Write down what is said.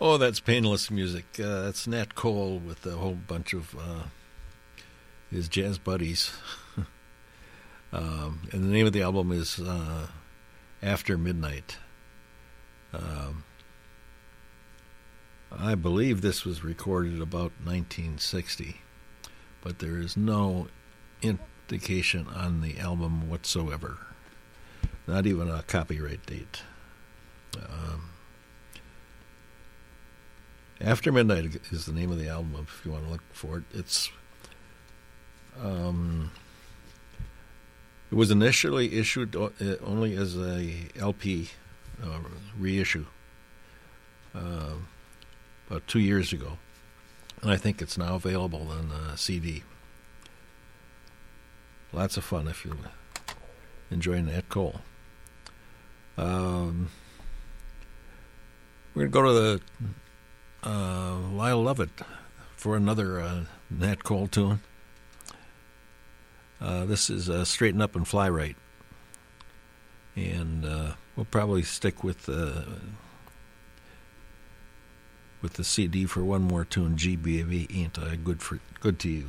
Oh, that's Painless Music. That's Nat Cole with a whole bunch of his jazz buddies. And the name of the album is After Midnight. I believe this was recorded about 1960, but there is no indication on the album whatsoever. Not even a copyright date. After Midnight is the name of the album if you want to look for it. It was initially issued only as a LP reissue about 2 years ago, and I think it's now available on CD. Lots of fun if you enjoy Nat Cole. We're going to go to the Lyle Lovett for another Nat Cole tune. This is Straighten Up and Fly Right. And we'll probably stick with the CD for one more tune, G Baby Ain't I Good to You.